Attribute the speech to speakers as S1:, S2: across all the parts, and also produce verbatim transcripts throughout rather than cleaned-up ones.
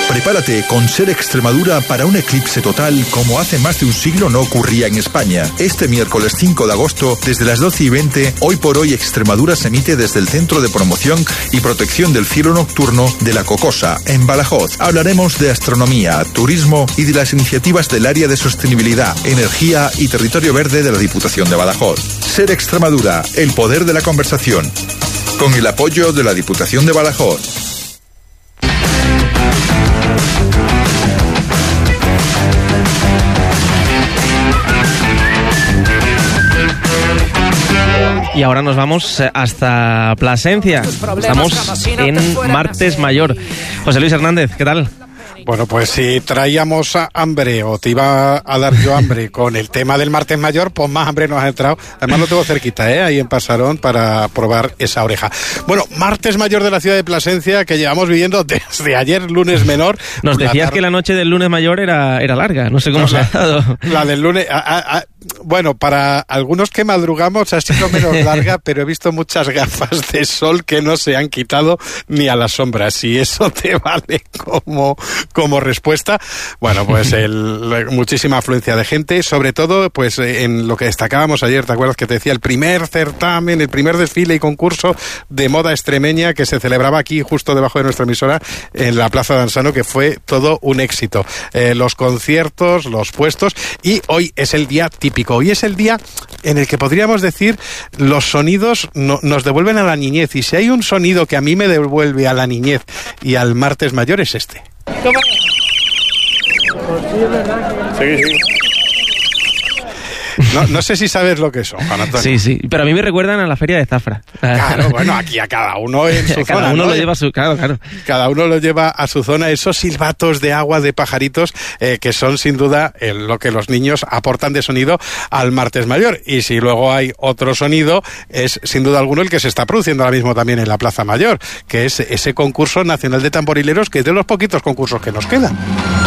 S1: Prepárate con Ser Extremadura para un eclipse total como hace más de un siglo no ocurría en España. Este miércoles cinco de agosto, desde las doce y veinte, Hoy por Hoy Extremadura se emite desde el Centro de Promoción y Protección del Cielo Nocturno de La Cocosa, en Badajoz. Hablaremos de astronomía, turismo y de las iniciativas del área de sostenibilidad, energía y territorio verde de la Diputación de Badajoz. Ser Extremadura, el poder de la conversación. Con el apoyo de la Diputación de Badajoz.
S2: Y ahora nos vamos hasta Plasencia. Estamos en Martes Mayor. José Luis Hernández, ¿qué tal?
S3: Bueno, pues si traíamos hambre, o te iba a dar yo hambre con el tema del Martes Mayor, pues más hambre nos ha entrado. Además lo tengo cerquita, ¿eh? Ahí en Pasarón, para probar esa oreja. Bueno, Martes Mayor de la ciudad de Plasencia, que llevamos viviendo desde ayer, lunes menor.
S2: Nos decías que la noche del lunes mayor era, era larga, no sé cómo no, se
S3: la,
S2: ha dado.
S3: La del lunes... A, a, a, bueno, para algunos que madrugamos ha sido menos larga, pero he visto muchas gafas de sol que no se han quitado ni a las sombras. Si eso te vale como... como respuesta, bueno, pues el, muchísima afluencia de gente, sobre todo pues en lo que destacábamos ayer, ¿te acuerdas que te decía? El primer certamen, el primer desfile y concurso de moda extremeña que se celebraba aquí justo debajo de nuestra emisora en la Plaza de Ansano, que fue todo un éxito. Eh, los conciertos, los puestos, y hoy es el día típico, hoy es el día en el que podríamos decir los sonidos no, nos devuelven a la niñez, y si hay un sonido que a mí me devuelve a la niñez y al Martes Mayor es este. Sí, sí. No, no sé si sabes lo que son, Juan Antonio.
S2: Sí, sí, pero a mí me recuerdan a la feria de Zafra.
S3: Claro, bueno, aquí a cada uno en su
S2: cada
S3: zona.
S2: Uno
S3: ¿no?
S2: lo lleva a su, claro, claro.
S3: Cada uno lo lleva a su zona, esos silbatos de agua de pajaritos eh, que son sin duda eh, lo que los niños aportan de sonido al Martes Mayor. Y si luego hay otro sonido, es sin duda alguno el que se está produciendo ahora mismo también en la Plaza Mayor, que es ese concurso nacional de tamborileros, que es de los poquitos concursos que nos quedan.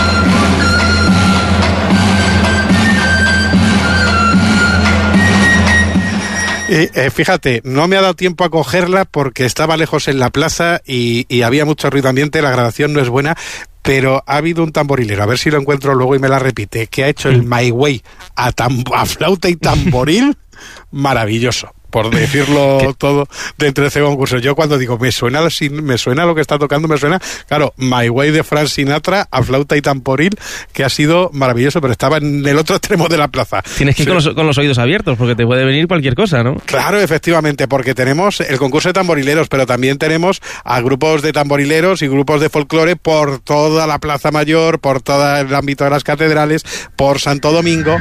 S3: Y, eh, fíjate, no me ha dado tiempo a cogerla porque estaba lejos en la plaza y, y había mucho ruido ambiente, la grabación no es buena, pero ha habido un tamborilero, a ver si lo encuentro luego y me la repite, que ha hecho el My Way a, tam- a flauta y tamboril, maravilloso. Por decirlo ¿Qué? Todo dentro de ese concurso. Yo cuando digo, me suena, me suena lo que está tocando, me suena, claro, My Way de Frank Sinatra a flauta y tamboril, que ha sido maravilloso, pero estaba en el otro extremo de la plaza.
S2: Tienes que ir
S3: sí.
S2: con, los, con los oídos abiertos, porque te puede venir cualquier cosa, ¿no?
S3: Claro, efectivamente, porque tenemos el concurso de tamborileros, pero también tenemos a grupos de tamborileros y grupos de folclore por toda la Plaza Mayor, por todo el ámbito de las catedrales, por Santo Domingo.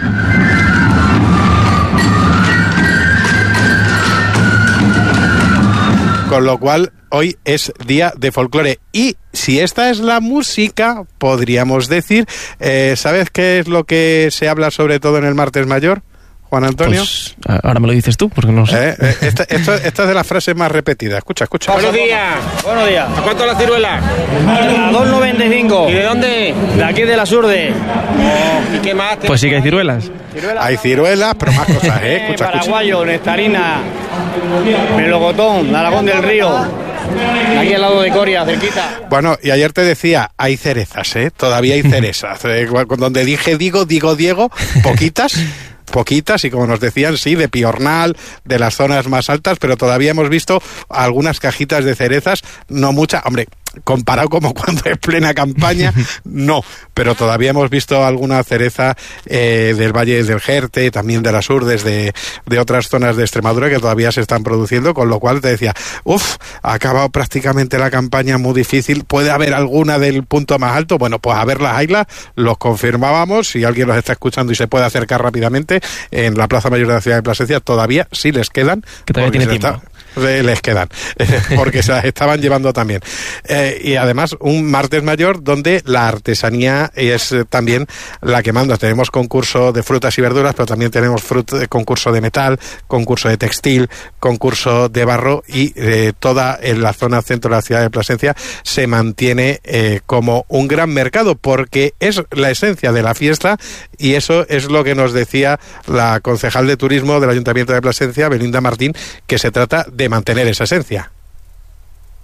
S3: Con lo cual, hoy es día de folclore. Y si esta es la música, podríamos decir, eh, ¿sabes qué es lo que se habla sobre todo en el Martes Mayor, Juan Antonio?
S2: Pues ahora me lo dices tú, porque no sé.
S3: Eh, eh, esta, esto, esta es de las frases más repetidas. Escucha, escucha.
S4: Buenos días.
S5: Buenos días.
S4: ¿A cuánto la ciruela?
S5: A dos noventa y cinco.
S4: ¿Y de dónde?
S5: De aquí de la Surde.
S4: Oh, ¿y qué más?
S2: Pues sí que hay ciruelas.
S5: Ciruelas.
S3: Hay ciruelas, pero más cosas, ¿eh? Escucha, escucha.
S5: Paraguayo, nectarina, melocotón, Aragón del Río. Aquí al lado de Coria, cerquita.
S3: Bueno, y ayer te decía, hay cerezas, ¿eh? Todavía hay cerezas. Eh, donde dije digo, digo Diego, poquitas. Poquitas, y como nos decían, sí, de Piornal, de las zonas más altas, pero todavía hemos visto algunas cajitas de cerezas, no muchas, hombre, comparado como cuando es plena campaña, no, pero todavía hemos visto alguna cereza eh, del Valle del Jerte, también de las Urdes, de, de otras zonas de Extremadura que todavía se están produciendo, con lo cual te decía, uff, ha acabado prácticamente la campaña, muy difícil, ¿puede haber alguna del punto más alto? Bueno, pues a ver las haylas, los confirmábamos, si alguien los está escuchando y se puede acercar rápidamente, en la Plaza Mayor de la ciudad de Plasencia todavía sí les quedan,
S2: que todavía tiene tiempo.
S3: Está, les quedan, porque se las estaban llevando también. Eh, y además un Martes Mayor donde la artesanía es también la que manda. Tenemos concurso de frutas y verduras, pero también tenemos frut- concurso de metal, concurso de textil, concurso de barro, y eh, toda en la zona centro de la ciudad de Plasencia se mantiene eh, como un gran mercado, porque es la esencia de la fiesta, y eso es lo que nos decía la concejal de turismo del Ayuntamiento de Plasencia, Belinda Martín, que se trata de mantener esa esencia.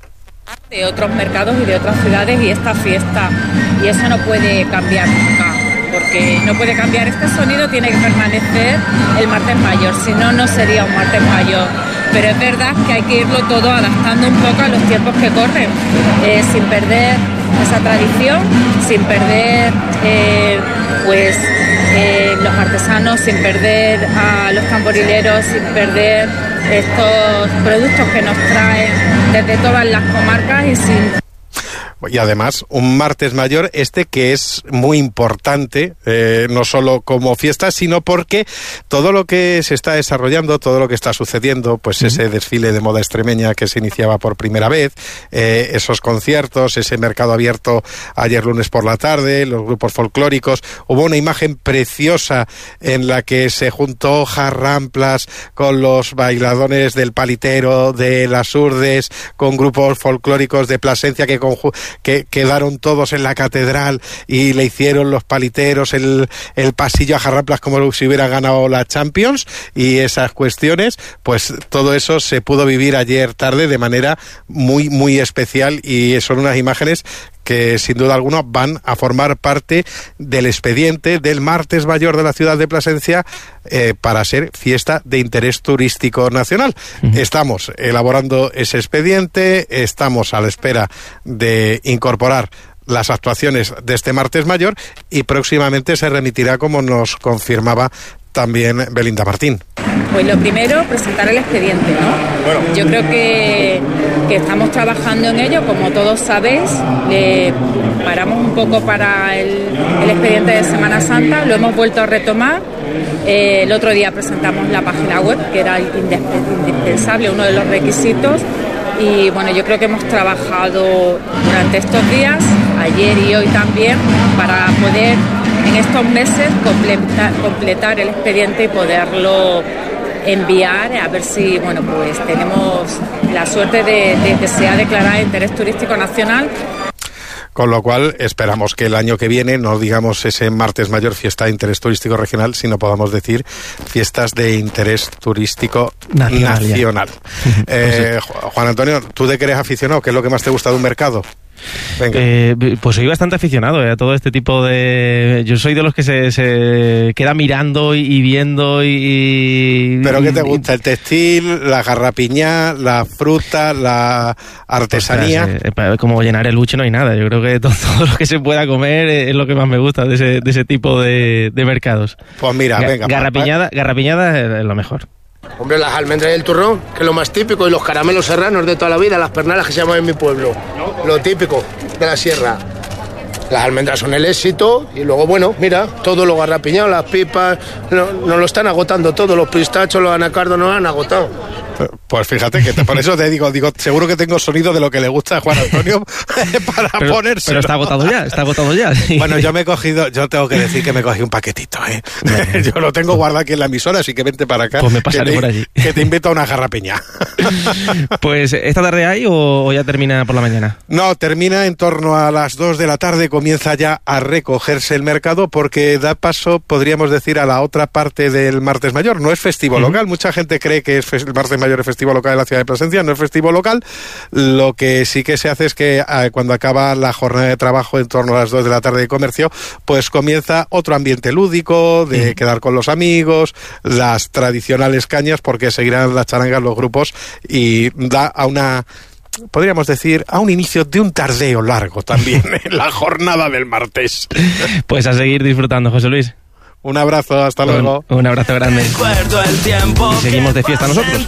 S6: de otros mercados y de otras ciudades y esta fiesta, y eso no puede cambiar nunca, porque no puede cambiar este sonido, tiene que permanecer el martes mayor, si no, no sería un martes mayor. Pero es verdad que hay que irlo todo adaptando un poco a los tiempos que corren, eh, sin perder esa tradición, sin perder eh, pues eh, los artesanos, sin perder a los tamborileros, sin perder estos productos que nos traen desde todas las comarcas y sin...
S3: Y además, un martes mayor este que es muy importante, eh, no solo como fiesta, sino porque todo lo que se está desarrollando, todo lo que está sucediendo, pues uh-huh. ese desfile de moda extremeña que se iniciaba por primera vez, eh, esos conciertos, ese mercado abierto ayer lunes por la tarde, los grupos folclóricos, hubo una imagen preciosa en la que se juntó Jarramplas con los bailadores del Palitero, de las Urdes, con grupos folclóricos de Plasencia que conju- que quedaron todos en la catedral y le hicieron los paliteros el, el pasillo a Jarramplas como si hubiera ganado la Champions, y esas cuestiones, pues todo eso se pudo vivir ayer tarde de manera muy, muy especial, y son unas imágenes que sin duda alguna van a formar parte del expediente del martes mayor de la ciudad de Plasencia eh, para ser fiesta de interés turístico nacional. Uh-huh. Estamos elaborando ese expediente, estamos a la espera de incorporar las actuaciones de este martes mayor y próximamente se remitirá, como nos confirmaba también Belinda Martín.
S6: Pues lo primero, presentar el expediente, ¿no? Bueno. Yo creo que, que estamos trabajando en ello, como todos sabéis. Le paramos un poco para el, el expediente de Semana Santa, lo hemos vuelto a retomar. Eh, el otro día presentamos la página web, que era indispensable, uno de los requisitos. Y bueno, yo creo que hemos trabajado durante estos días, ayer y hoy también, para poder en estos meses completar, completar el expediente y poderlo enviar, a ver si, bueno, pues tenemos la suerte de, de que sea declarada de interés turístico nacional.
S3: Con lo cual esperamos que el año que viene no digamos ese martes mayor fiesta de interés turístico regional, sino podamos decir fiestas de interés turístico nacional. nacional. eh, Juan Antonio, ¿tú de qué eres aficionado? ¿Qué es lo que más te gusta de un mercado? Venga.
S2: Eh, pues soy bastante aficionado eh, a todo este tipo de... Yo soy de los que se, se queda mirando y, y viendo y...
S3: ¿Pero qué te gusta? ¿El textil, la garrapiñá, la fruta, la artesanía?
S2: Ostras, eh, como llenar el buche no hay nada. Yo creo que todo, todo lo que se pueda comer es lo que más me gusta de ese, de ese tipo de, de mercados.
S3: Pues mira, Ga- venga.
S2: Garrapiñada, garrapiñada es lo mejor.
S7: Hombre, las almendras y el turrón, que es lo más típico, y los caramelos serranos de toda la vida, las pernalas que se llaman en mi pueblo, lo típico de la sierra. Las almendras son el éxito, y luego, bueno, mira, todo lo garrapiñado, las pipas, no, nos lo están agotando todo, los pistachos, los anacardos nos han agotado.
S3: Pues fíjate que te, por eso te digo, digo, seguro que tengo sonido de lo que le gusta a Juan Antonio para
S2: pero,
S3: ponerse.
S2: Pero está agotado ya, está agotado ya. Sí.
S3: Bueno, yo me he cogido, yo tengo que decir que me cogí un paquetito, ¿eh? Yo lo tengo guardado aquí en la emisora, así que vente para acá.
S2: Pues me pasaré
S3: te,
S2: por allí.
S3: Que te invito a una garrapiña.
S2: Pues, ¿esta tarde hay o, o ya termina por la mañana?
S3: No, termina en torno a las dos de la tarde, comienza ya a recogerse el mercado, porque da paso, podríamos decir, a la otra parte del martes mayor. No es festivo uh-huh. local, mucha gente cree que es el martes mayor es festivo local en la ciudad de Plasencia, no es festivo local. Lo que sí que se hace es que eh, cuando acaba la jornada de trabajo en torno a las dos de la tarde de comercio, pues comienza otro ambiente lúdico, de uh-huh. quedar con los amigos, las tradicionales cañas, porque seguirán las charangas, los grupos, y da a una... podríamos decir, a un inicio de un tardeo largo también en la jornada del martes.
S2: Pues a seguir disfrutando, José Luis.
S3: Un abrazo, hasta luego.
S2: Un, un abrazo grande. Y seguimos de fiesta nosotros.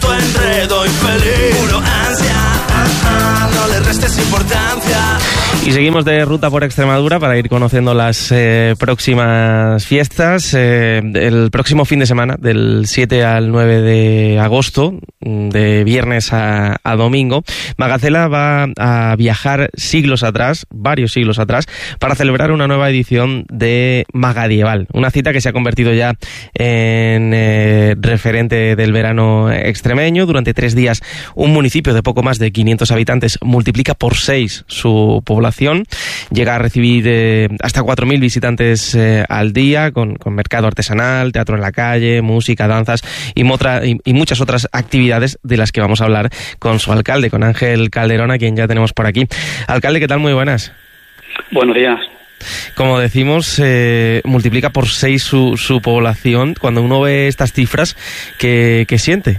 S2: Y seguimos de ruta por Extremadura para ir conociendo las eh, próximas fiestas. Eh, el próximo fin de semana, del siete al nueve de agosto, de viernes a, a domingo, Magacela va a viajar siglos atrás, varios siglos atrás, para celebrar una nueva edición de Magadieval. Una cita que se ha convertido ya en eh, referente del verano extremeño. Durante tres días, un municipio de poco más de quinientos habitantes multiplica por seis su población llega a recibir eh, hasta cuatro mil visitantes eh, al día, con, con mercado artesanal, teatro en la calle, música, danzas y, motra, y, y muchas otras actividades de las que vamos a hablar con su alcalde, con Ángel Calderón, a quien ya tenemos por aquí. Alcalde, ¿qué tal? Muy buenas.
S8: Buenos días.
S2: Como decimos, eh, multiplica por seis su, su población. Cuando uno ve estas cifras, ¿qué, qué siente?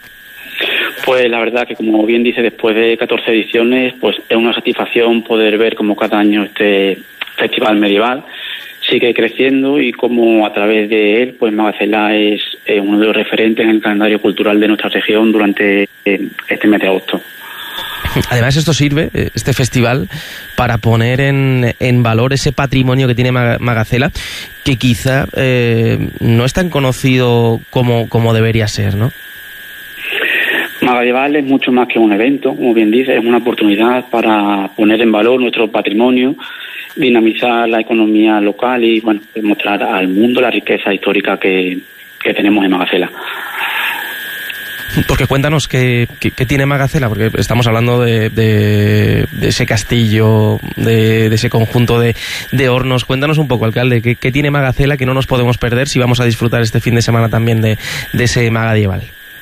S8: Pues la verdad que, como bien dice, después de catorce ediciones, pues es una satisfacción poder ver cómo cada año este festival medieval sigue creciendo y cómo a través de él, pues Magacela es eh, uno de los referentes en el calendario cultural de nuestra región durante eh, este mes de agosto.
S2: Además, esto sirve, este festival, para poner en, en valor ese patrimonio que tiene Magacela, que quizá eh, no es tan conocido como, como debería ser, ¿no?
S8: Magacela es mucho más que un evento, como bien dice, es una oportunidad para poner en valor nuestro patrimonio, dinamizar la economía local y, bueno, mostrar al mundo la riqueza histórica que, que tenemos en Magacela.
S2: Porque cuéntanos qué, qué, qué tiene Magacela, porque estamos hablando de, de, de ese castillo, de, de ese conjunto de, de hornos. Cuéntanos un poco, alcalde, ¿qué, qué tiene Magacela que no nos podemos perder si vamos a disfrutar este fin de semana también de, de ese Magadieval?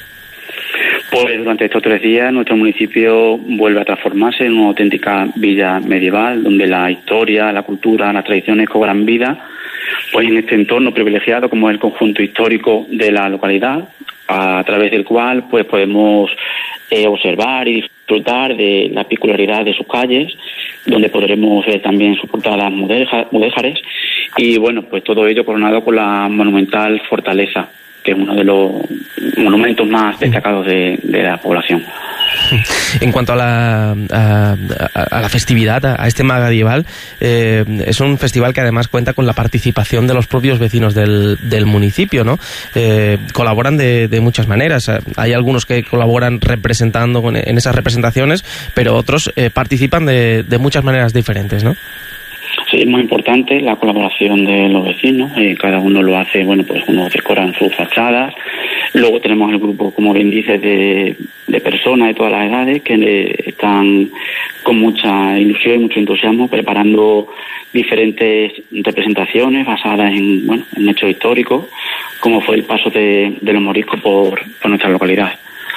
S8: Pues durante estos tres días nuestro municipio vuelve a transformarse en una auténtica villa medieval, donde la historia, la cultura, las tradiciones cobran vida, pues en este entorno privilegiado como es el conjunto histórico de la localidad, a través del cual pues podemos eh, observar y disfrutar de la peculiaridad de sus calles, donde podremos ver también sus portadas mudéjares y, bueno, pues todo ello coronado con la monumental fortaleza, que es uno de los monumentos más destacados de, de la población.
S2: En cuanto a la, a, a la festividad, a este Magadieval, eh, es un festival que además cuenta con la participación de los propios vecinos del, del municipio, ¿no? Eh, colaboran de, de muchas maneras. Hay algunos que colaboran representando con, en esas representaciones, pero otros eh, participan de, de muchas maneras diferentes, ¿no?
S8: Sí, es muy importante la colaboración de los vecinos, eh, cada uno lo hace, bueno, pues unos decoran sus fachadas, luego tenemos el grupo, como bien dices, de, de personas de todas las edades que eh, están con mucha ilusión y mucho entusiasmo preparando diferentes representaciones basadas en, bueno, en hechos históricos, como fue el paso de, de los moriscos por, por nuestra localidad.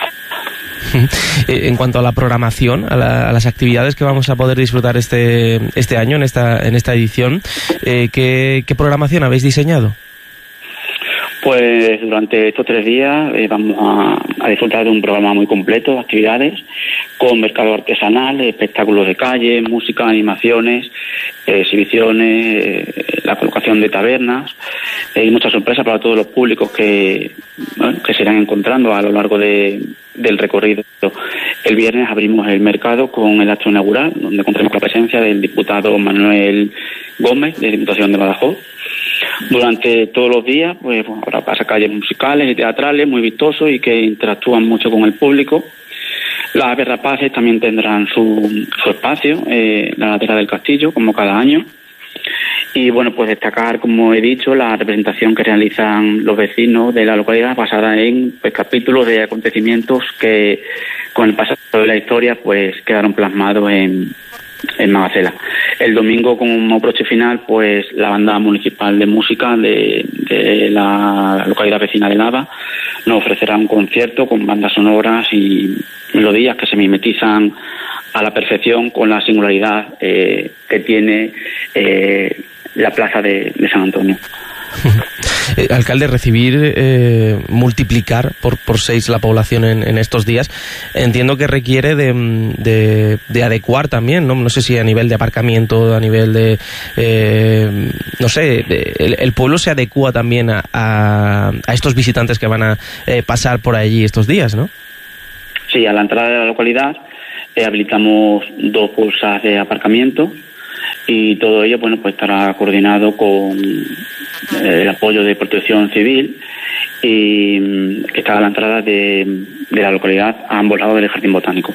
S2: En cuanto a la programación, a, la, a las actividades que vamos a poder disfrutar este este año en esta en esta edición, eh, ¿qué, ¿qué programación habéis diseñado?
S8: Pues durante estos tres días eh, vamos a, a disfrutar de un programa muy completo de actividades, con mercado artesanal, espectáculos de calle, música, animaciones, eh, exhibiciones, eh, la colocación de tabernas eh, y muchas sorpresas para todos los públicos que, bueno, que se irán encontrando a lo largo de, del recorrido. El viernes abrimos el mercado con el acto inaugural, donde contamos con la presencia del diputado Manuel Gómez, de Diputación de Badajoz. Durante todos los días, pues bueno, habrá pasacalles musicales y teatrales muy vistosos y que interactúan mucho con el público. Las aves rapaces también tendrán su, su espacio, eh, la ladera del castillo, como cada año. Y bueno, pues destacar, como he dicho, la representación que realizan los vecinos de la localidad basada en pues, capítulos de acontecimientos que con el pasado de la historia pues quedaron plasmados en, en Magacela. El domingo, como broche final, pues la banda municipal de música de, de la localidad vecina de Nava nos ofrecerá un concierto con bandas sonoras y melodías que se mimetizan a la perfección con la singularidad eh, que tiene eh, la plaza de, de San Antonio.
S2: Eh, alcalde, recibir, eh, multiplicar por, por seis la población en, en estos días, entiendo que requiere de, de, de adecuar también, ¿no? No sé si a nivel de aparcamiento, a nivel de, eh, no sé, de, el, el pueblo se adecua también a, a, a estos visitantes que van a eh, pasar por allí estos días, ¿no?
S8: Sí, a la entrada de la localidad eh, habilitamos dos pulsas de aparcamiento y todo ello, bueno, pues estará coordinado con eh, el apoyo de Protección Civil y que está a la entrada de, de la localidad a ambos lados del Jardín Botánico.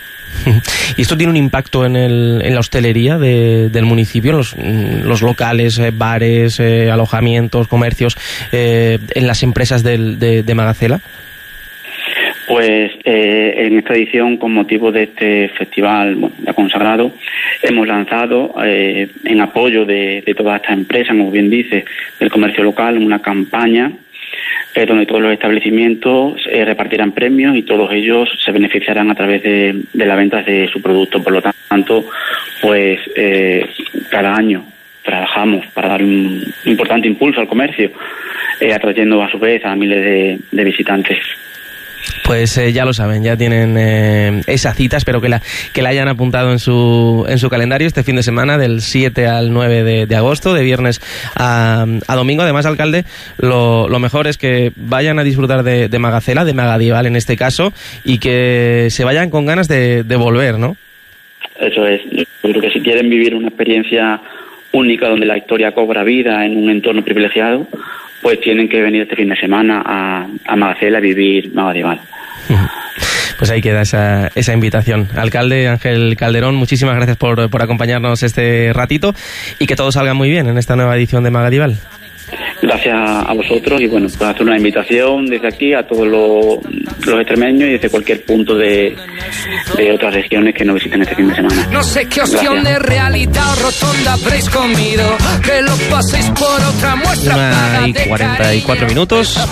S2: ¿Y esto tiene un impacto en, el, en la hostelería de, del municipio, los, los locales, eh, bares, eh, alojamientos, comercios, eh, en las empresas del, de, de Magacela?
S8: Pues eh, en esta edición, con motivo de este festival, bueno, ya consagrado, hemos lanzado, eh, en apoyo de, de todas estas empresas, como bien dice, del comercio local, una campaña eh, donde todos los establecimientos eh, repartirán premios y todos ellos se beneficiarán a través de, de la venta de su producto. Por lo tanto, pues eh, cada año trabajamos para dar un importante impulso al comercio, eh, atrayendo a su vez a miles de, de visitantes.
S2: Pues eh, ya lo saben, ya tienen eh, esa cita, espero que la que la hayan apuntado en su en su calendario este fin de semana del siete al nueve de, de agosto, de viernes a, a domingo. Además, alcalde, lo, lo mejor es que vayan a disfrutar de, de Magacela, de Magadival en este caso, y que se vayan con ganas de, de volver, ¿no?
S8: Eso es, yo creo que si quieren vivir una experiencia única donde la historia cobra vida en un entorno privilegiado, pues tienen que venir este fin de semana a, a Magacela a vivir Magadival.
S2: Pues ahí queda esa, esa invitación. Alcalde Ángel Calderón, muchísimas gracias por, por acompañarnos este ratito y que todo salga muy bien en esta nueva edición de Magadival.
S8: Gracias a vosotros y bueno, pues hacer una invitación desde aquí a todos los, los extremeños y desde cualquier punto de, de otras regiones que nos visiten este fin de semana.
S9: No sé qué opción de realidad o rotonda habréis comido, que lo paséis por otra muestra.
S2: Una y cuarenta y cuatro minutos.